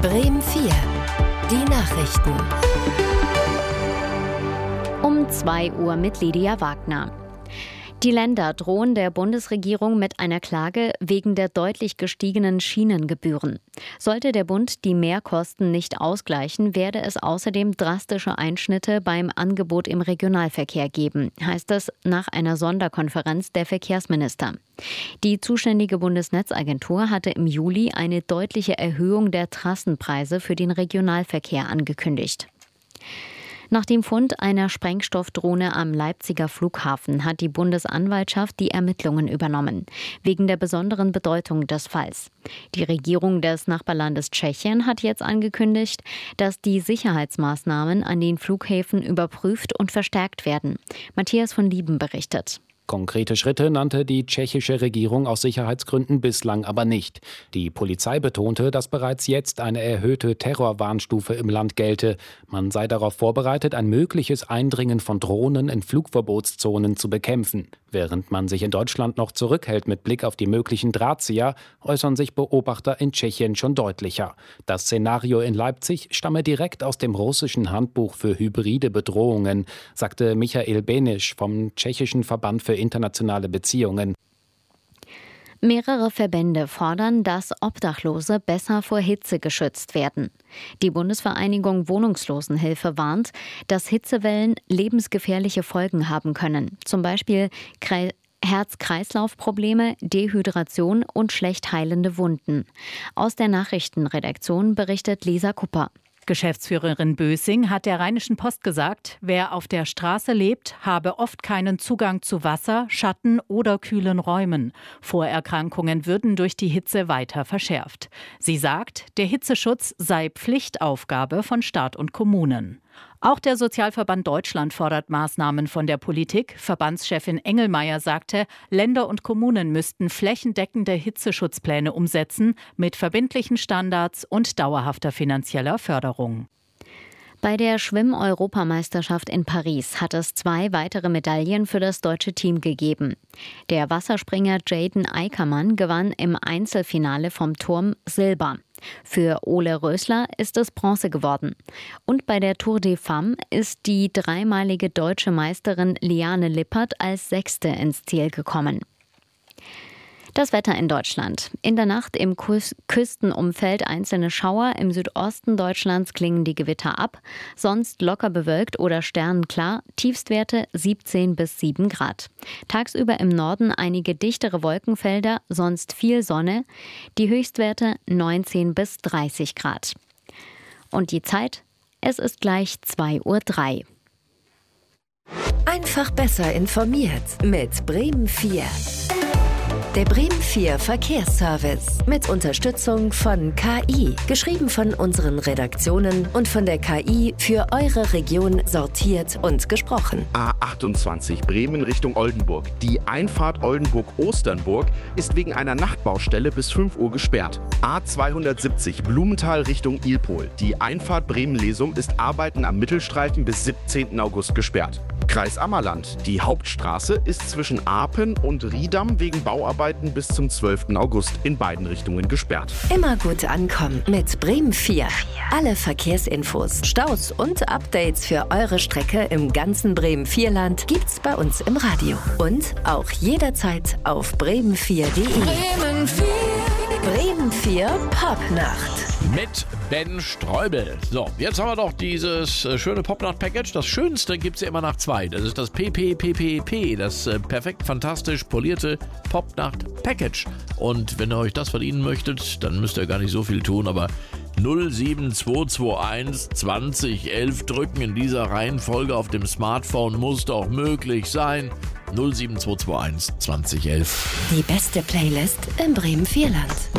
Bremen 4. Die Nachrichten. Um 2 Uhr mit Lydia Wagner. Die Länder drohen der Bundesregierung mit einer Klage wegen der deutlich gestiegenen Schienengebühren. Sollte der Bund die Mehrkosten nicht ausgleichen, werde es außerdem drastische Einschnitte beim Angebot im Regionalverkehr geben, heißt es nach einer Sonderkonferenz der Verkehrsminister. Die zuständige Bundesnetzagentur hatte im Juli eine deutliche Erhöhung der Trassenpreise für den Regionalverkehr angekündigt. Nach dem Fund einer Sprengstoffdrohne am Leipziger Flughafen hat die Bundesanwaltschaft die Ermittlungen übernommen, wegen der besonderen Bedeutung des Falls. Die Regierung des Nachbarlandes Tschechien hat jetzt angekündigt, dass die Sicherheitsmaßnahmen an den Flughäfen überprüft und verstärkt werden. Matthias von Lieben berichtet. Konkrete Schritte nannte die tschechische Regierung aus Sicherheitsgründen bislang aber nicht. Die Polizei betonte, dass bereits jetzt eine erhöhte Terrorwarnstufe im Land gelte. Man sei darauf vorbereitet, ein mögliches Eindringen von Drohnen in Flugverbotszonen zu bekämpfen. Während man sich in Deutschland noch zurückhält mit Blick auf die möglichen Drahtzieher, äußern sich Beobachter in Tschechien schon deutlicher. Das Szenario in Leipzig stamme direkt aus dem russischen Handbuch für hybride Bedrohungen, sagte Michael Benisch vom tschechischen Verband für internationale Beziehungen. Mehrere Verbände fordern, dass Obdachlose besser vor Hitze geschützt werden. Die Bundesvereinigung Wohnungslosenhilfe warnt, dass Hitzewellen lebensgefährliche Folgen haben können. Zum Beispiel Herz-Kreislauf-Probleme, Dehydration und schlecht heilende Wunden. Aus der Nachrichtenredaktion berichtet Lisa Kupper. Geschäftsführerin Bösing hat der Rheinischen Post gesagt, wer auf der Straße lebt, habe oft keinen Zugang zu Wasser, Schatten oder kühlen Räumen. Vorerkrankungen würden durch die Hitze weiter verschärft. Sie sagt, der Hitzeschutz sei Pflichtaufgabe von Staat und Kommunen. Auch der Sozialverband Deutschland fordert Maßnahmen von der Politik. Verbandschefin Engelmeier sagte, Länder und Kommunen müssten flächendeckende Hitzeschutzpläne umsetzen mit verbindlichen Standards und dauerhafter finanzieller Förderung. Bei der Schwimm-Europameisterschaft in Paris hat es 2 weitere Medaillen für das deutsche Team gegeben. Der Wasserspringer Jaden Eickermann gewann im Einzelfinale vom Turm Silber. Für Ole Rösler ist es Bronze geworden. Und bei der Tour des Femmes ist die dreimalige deutsche Meisterin Liane Lippert als Sechste ins Ziel gekommen. Das Wetter in Deutschland. In der Nacht im Küstenumfeld einzelne Schauer, im Südosten Deutschlands klingen die Gewitter ab, sonst locker bewölkt oder sternenklar, Tiefstwerte 17 bis 7 Grad. Tagsüber im Norden einige dichtere Wolkenfelder, sonst viel Sonne, die Höchstwerte 19 bis 30 Grad. Und die Zeit? Es ist gleich 2:03 Uhr. Einfach besser informiert mit Bremen 4. Der Bremen 4 Verkehrsservice mit Unterstützung von KI. Geschrieben von unseren Redaktionen und von der KI für eure Region sortiert und gesprochen. A28 Bremen Richtung Oldenburg. Die Einfahrt Oldenburg-Osternburg ist wegen einer Nachtbaustelle bis 5 Uhr gesperrt. A270 Blumenthal Richtung Ilpol. Die Einfahrt Bremen-Lesum ist Arbeiten am Mittelstreifen bis 17. August gesperrt. Kreis Ammerland. Die Hauptstraße ist zwischen Apen und Riedam wegen Bauarbeiten bis zum 12. August in beiden Richtungen gesperrt. Immer gut ankommen mit Bremen 4. Alle Verkehrsinfos, Staus und Updates für eure Strecke im ganzen Bremen-4-Land gibt's bei uns im Radio. Und auch jederzeit auf bremen4.de. Bremen 4. Bremen 4 Popnacht. Mit Ben Streubel. So, jetzt haben wir doch dieses schöne Popnacht-Package. Das Schönste gibt es ja immer nach 2. Das ist das PPPPP, das perfekt fantastisch polierte Popnacht-Package. Und wenn ihr euch das verdienen möchtet, dann müsst ihr gar nicht so viel tun, aber 07221 2011 drücken in dieser Reihenfolge auf dem Smartphone muss doch möglich sein. 07221 2011. Die beste Playlist im Bremen-4-Land.